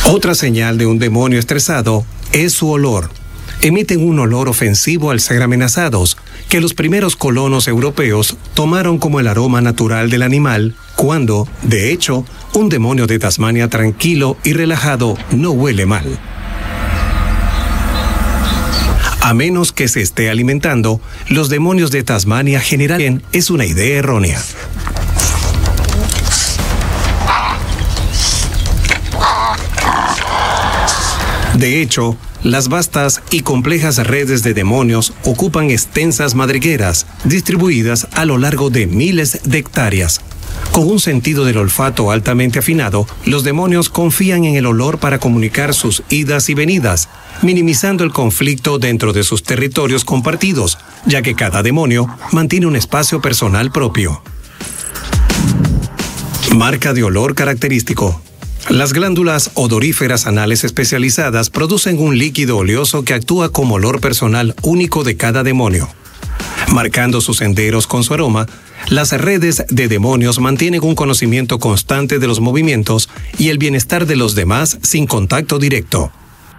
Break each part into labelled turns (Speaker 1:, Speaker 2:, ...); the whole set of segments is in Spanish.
Speaker 1: Otra señal de un demonio estresado es su olor. Emiten un olor ofensivo al ser amenazados, que los primeros colonos europeos tomaron como el aroma natural del animal, cuando, de hecho, un demonio de Tasmania tranquilo y relajado no huele mal. A menos que se esté alimentando, los demonios de Tasmania generalmente es una idea errónea. De hecho, las vastas y complejas redes de demonios ocupan extensas madrigueras distribuidas a lo largo de miles de hectáreas. Con un sentido del olfato altamente afinado, los demonios confían en el olor para comunicar sus idas y venidas, minimizando el conflicto dentro de sus territorios compartidos, ya que cada demonio mantiene un espacio personal propio. Marca de olor característico. Las glándulas odoríferas anales especializadas producen un líquido oleoso que actúa como olor personal único de cada demonio. Marcando sus senderos con su aroma, las redes de demonios mantienen un conocimiento constante de los movimientos y el bienestar de los demás sin contacto directo.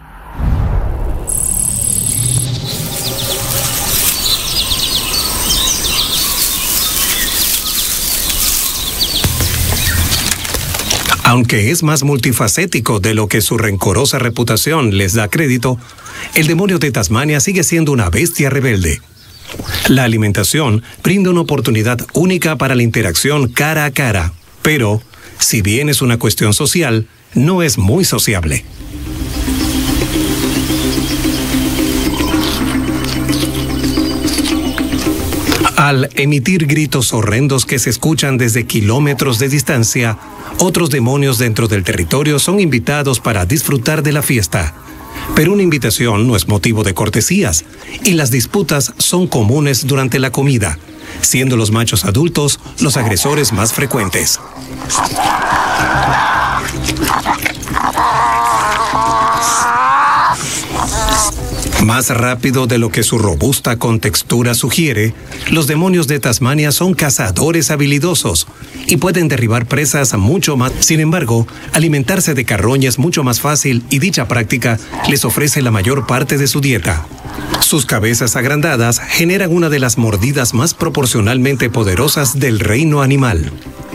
Speaker 1: Aunque es más multifacético de lo que su rencorosa reputación les da crédito, el demonio de Tasmania sigue siendo una bestia rebelde. La alimentación brinda una oportunidad única para la interacción cara a cara, pero, si bien es una cuestión social, no es muy sociable. Al emitir gritos horrendos que se escuchan desde kilómetros de distancia, otros demonios dentro del territorio son invitados para disfrutar de la fiesta. Pero una invitación no es motivo de cortesías, y las disputas son comunes durante la comida, siendo los machos adultos los agresores más frecuentes. Más rápido de lo que su robusta contextura sugiere, los demonios de Tasmania son cazadores habilidosos y pueden derribar presas mucho más. Sin embargo, alimentarse de carroña es mucho más fácil y dicha práctica les ofrece la mayor parte de su dieta. Sus cabezas agrandadas generan una de las mordidas más proporcionalmente poderosas del reino animal.